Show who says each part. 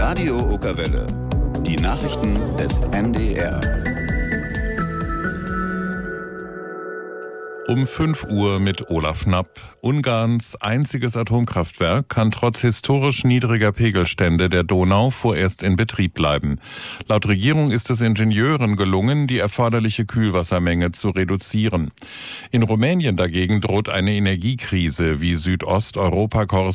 Speaker 1: Radio Okerwelle. Die Nachrichten des NDR.
Speaker 2: Um 5 Uhr mit Olaf Knapp. Ungarns einziges Atomkraftwerk kann trotz historisch niedriger Pegelstände der Donau vorerst in Betrieb bleiben. Laut Regierung ist es Ingenieuren gelungen, die erforderliche Kühlwassermenge zu reduzieren. In Rumänien dagegen droht eine Energiekrise, wie Südosteuropa-Korrespondent